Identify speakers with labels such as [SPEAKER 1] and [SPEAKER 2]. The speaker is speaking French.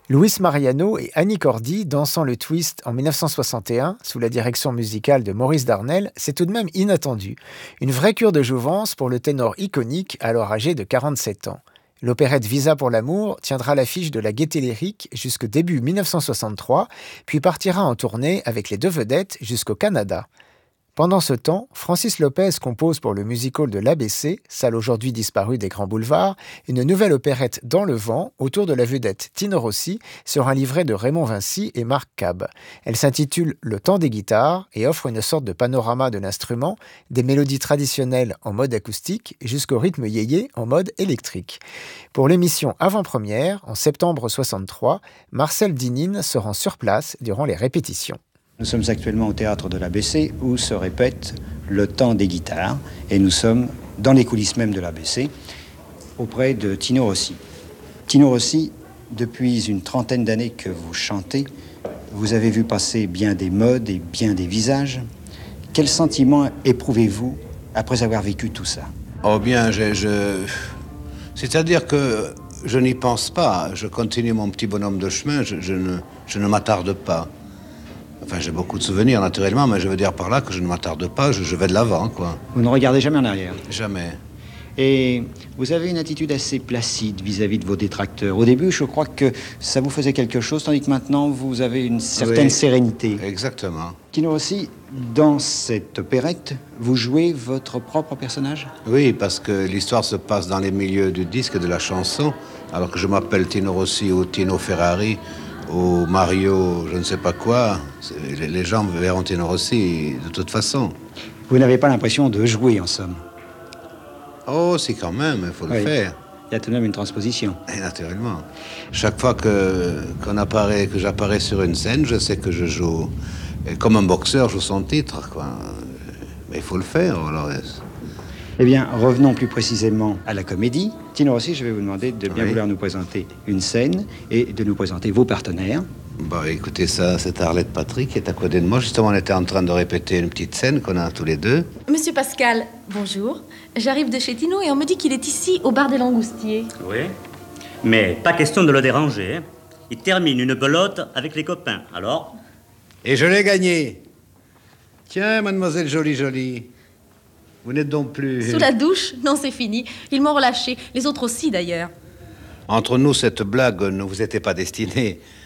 [SPEAKER 1] Luis Mariano et Annie Cordy dansant le twist en 1961 sous la direction musicale de Maurice Darnell, c'est tout de même inattendu. Une vraie cure de jouvence pour le ténor iconique alors âgé de 47 ans. L'opérette Visa pour l'amour tiendra l'affiche de la Gaîté Lyrique jusqu'au début 1963, puis partira en tournée avec les deux vedettes jusqu'au Canada. Pendant ce temps, Francis Lopez compose pour le music-hall de l'ABC, salle aujourd'hui disparue des Grands Boulevards, une nouvelle opérette dans le vent autour de la vedette Tino Rossi sur un livret de Raymond Vinci et Marc Cab. Elle s'intitule « Le temps des guitares » et offre une sorte de panorama de l'instrument, des mélodies traditionnelles en mode acoustique jusqu'au rythme yéyé en mode électrique. Pour l'émission avant-première, en septembre 63, Marcel Dinine se rend sur place durant les répétitions.
[SPEAKER 2] Nous sommes actuellement au théâtre de l'ABC où se répète Le temps des guitares et nous sommes dans les coulisses même de l'ABC auprès de Tino Rossi. Tino Rossi, depuis une trentaine d'années que vous chantez, vous avez vu passer bien des modes et bien des visages. Quel sentiment éprouvez-vous après avoir vécu tout ça?
[SPEAKER 3] Oh bien, c'est-à-dire que je n'y pense pas. Je continue mon petit bonhomme de chemin, je ne m'attarde pas. Enfin, j'ai beaucoup de souvenirs, naturellement, mais je veux dire par là que je ne m'attarde pas, je vais de l'avant, quoi.
[SPEAKER 2] Vous ne regardez jamais en arrière?
[SPEAKER 3] Jamais.
[SPEAKER 2] Et vous avez une attitude assez placide vis-à-vis de vos détracteurs. Au début, je crois que ça vous faisait quelque chose, tandis que maintenant, vous avez une certaine sérénité.
[SPEAKER 3] Exactement.
[SPEAKER 2] Tino Rossi, dans cette opérette, vous jouez votre propre personnage?
[SPEAKER 3] Oui, parce que l'histoire se passe dans les milieux du disque et de la chanson, alors que je m'appelle Tino Rossi ou Tino Ferrari, ou Mario, je ne sais pas quoi, les gens verront Tino Rossi de toute façon.
[SPEAKER 2] Vous n'avez pas l'impression de jouer, en somme?
[SPEAKER 3] Oh, si, quand même, il faut le faire.
[SPEAKER 2] Il y a tout de même une transposition.
[SPEAKER 3] Et naturellement. Chaque fois que j'apparais sur une scène, je sais que je joue. Et comme un boxeur joue son titre, quoi. Mais il faut le faire, alors.
[SPEAKER 2] Eh bien, revenons plus précisément à la comédie. Tino Rossi, je vais vous demander de bien vouloir nous présenter une scène et de nous présenter vos partenaires.
[SPEAKER 3] Bah, écoutez, ça, c'est Arlette Patrick qui est à côté de moi. Justement, on était en train de répéter une petite scène qu'on a tous les deux.
[SPEAKER 4] Monsieur Pascal, bonjour. J'arrive de chez Tino et on me dit qu'il est ici, au bar des Langoustiers.
[SPEAKER 5] Oui, mais pas question de le déranger. Hein. Il termine une belote avec les copains, alors?
[SPEAKER 3] Et je l'ai gagné. Tiens, mademoiselle jolie. Vous n'êtes donc plus...
[SPEAKER 4] Sous la douche? Non, c'est fini. Ils m'ont relâché. Les autres aussi, d'ailleurs.
[SPEAKER 3] Entre nous, cette blague ne vous était pas destinée.